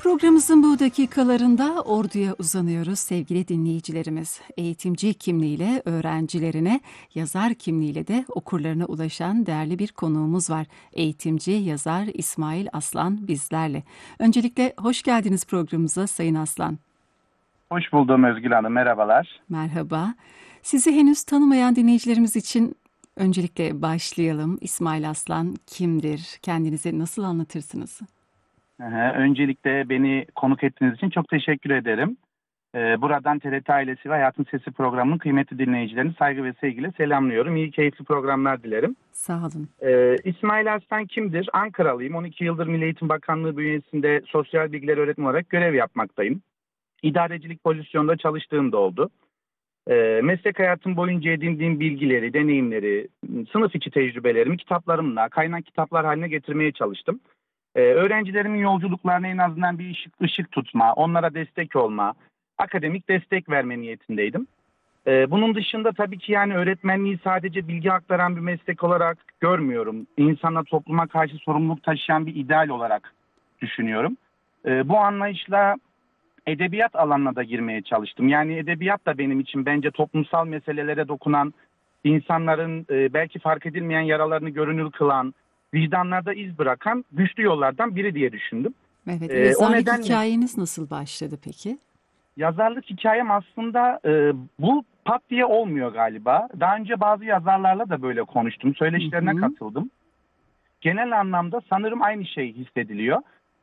Programımızın bu dakikalarında orduya uzanıyoruz sevgili dinleyicilerimiz. Eğitimci kimliğiyle öğrencilerine, yazar kimliğiyle de okurlarına ulaşan değerli bir konuğumuz var. Eğitimci, yazar İsmail Aslan bizlerle. Öncelikle hoş geldiniz programımıza Sayın Aslan. Hoş buldum Özgül Hanım, merhabalar. Merhaba. Sizi henüz tanımayan dinleyicilerimiz için öncelikle başlayalım. İsmail Aslan kimdir? Kendinizi nasıl anlatırsınız? Öncelikle beni konuk ettiğiniz için çok teşekkür ederim. Buradan TRT Ailesi ve Hayatın Sesi programının kıymetli dinleyicilerini saygı ve sevgiyle selamlıyorum. İyi keyifli programlar dilerim. Sağ olun. İsmail Aslan kimdir? Ankaralıyım. 12 yıldır Milli Eğitim Bakanlığı bünyesinde sosyal bilgiler öğretmeni olarak görev yapmaktayım. İdarecilik pozisyonunda çalıştığım da oldu. Meslek hayatım boyunca edindiğim bilgileri, deneyimleri, sınıf içi tecrübelerimi kitaplarımla, kaynak kitaplar haline getirmeye çalıştım. Öğrencilerimin yolculuklarına en azından bir ışık tutma, onlara destek olma, akademik destek verme niyetindeydim. Bunun dışında tabii ki yani öğretmenliği sadece bilgi aktaran bir meslek olarak görmüyorum. İnsana, topluma karşı sorumluluk taşıyan bir ideal olarak düşünüyorum. Bu anlayışla edebiyat alanına da girmeye çalıştım. Yani edebiyat da benim için bence toplumsal meselelere dokunan, insanların belki fark edilmeyen yaralarını görünür kılan, vicdanlarda iz bırakan güçlü yollardan biri diye düşündüm. Evet, O yazarlık nedenle hikayeniz nasıl başladı peki? yazarlık hikayem aslında bu pat diye olmuyor galiba. Daha önce bazı yazarlarla da böyle konuştum, Hı söyleşilerine hı. katıldım. Genel anlamda sanırım aynı şey hissediliyor.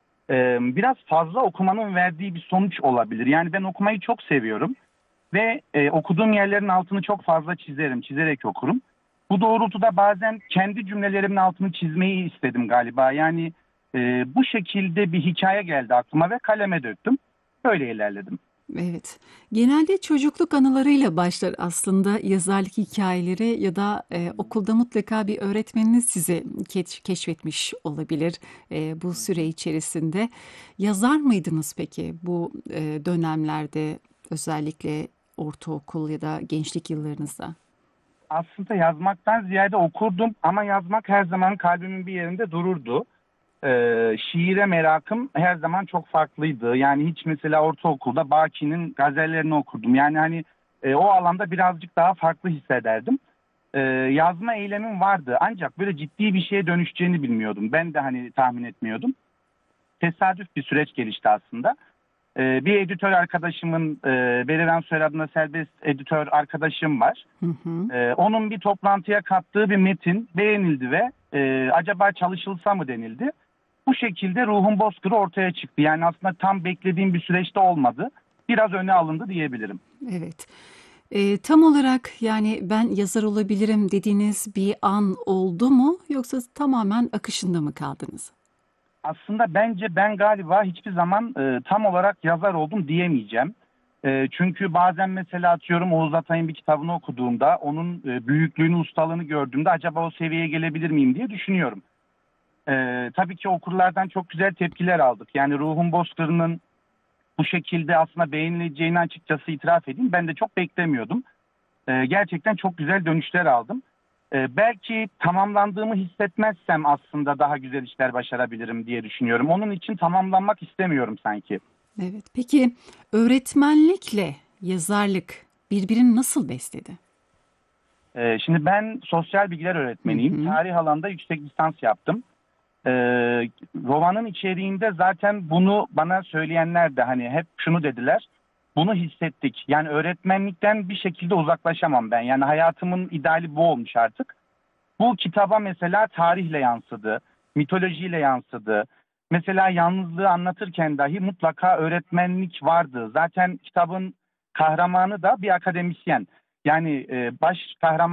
Biraz fazla okumanın verdiği bir sonuç olabilir. Yani ben okumayı çok seviyorum ve okuduğum yerlerin altını çok fazla çizerim, çizerek okurum. Bu doğrultuda bazen kendi cümlelerimin altını çizmeyi istedim galiba. Yani bu şekilde bir hikaye geldi aklıma ve kaleme döktüm. Böyle ilerledim. Evet. Genelde çocukluk anılarıyla başlar aslında yazarlık hikayeleri ya da okulda mutlaka bir öğretmeniniz sizi keşfetmiş olabilir bu süre içerisinde. Yazar mıydınız peki bu dönemlerde özellikle ortaokul ya da gençlik yıllarınızda? Aslında yazmaktan ziyade okurdum ama yazmak her zaman kalbimin bir yerinde dururdu. Şiire merakım her zaman çok farklıydı. Yani hiç mesela ortaokulda Baki'nin gazellerini okurdum. Yani hani o alanda birazcık daha farklı hissederdim. Yazma eylemim vardı ancak böyle ciddi bir şeye dönüşeceğini bilmiyordum. Ben de hani tahmin etmiyordum. Tesadüf bir süreç gelişti aslında. Bir editör arkadaşımın, Berivan soyadında serbest editör arkadaşım var. Hı hı. Onun bir toplantıya kattığı bir metin beğenildi ve acaba çalışılsa mı denildi. Bu şekilde Ruhun Bozkırı ortaya çıktı. Yani aslında tam beklediğim bir süreçte olmadı. Biraz öne alındı diyebilirim. Evet. Tam olarak yani ben yazar olabilirim dediğiniz bir an oldu mu yoksa tamamen akışında mı kaldınız? Aslında bence ben galiba hiçbir zaman tam olarak yazar oldum diyemeyeceğim. Çünkü bazen mesela atıyorum Oğuz Atay'ın bir kitabını okuduğumda onun büyüklüğünü, ustalığını gördüğümde acaba o seviyeye gelebilir miyim diye düşünüyorum. Tabii ki okurlardan çok güzel tepkiler aldık. Yani Ruhun Bozkırı'nın bu şekilde aslında beğenileceğini açıkçası itiraf edeyim. Ben de çok beklemiyordum. Gerçekten çok güzel dönüşler aldım. Belki tamamlandığımı hissetmezsem aslında daha güzel işler başarabilirim diye düşünüyorum. Onun için tamamlanmak istemiyorum sanki. Evet. Peki öğretmenlikle yazarlık birbirini nasıl besledi? Şimdi ben sosyal bilgiler Hı öğretmeniyim. hı. Tarih alanında yüksek lisans yaptım. Ee, Romanın içeriğinde zaten bunu bana söyleyenler de hani hep şunu dediler. Bunu hissettik. Yani öğretmenlikten bir şekilde uzaklaşamam ben. Yani hayatımın ideali bu olmuş artık. Bu kitaba mesela tarihle yansıdı, mitolojiyle yansıdı. Mesela yalnızlığı anlatırken dahi mutlaka öğretmenlik vardı. Zaten kitabın kahramanı da bir akademisyen. Yani baş kahraman